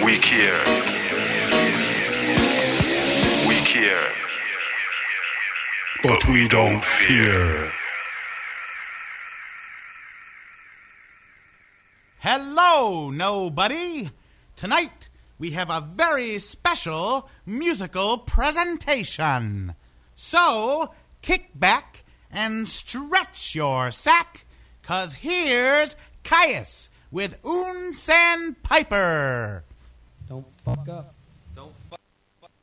care. We care. But we don't fear. Hello, nobody. Tonight, we have a very special musical presentation. So, kick back and stretch your sack, 'cause here's Caius with Un Sandpiper. Don't fuck up.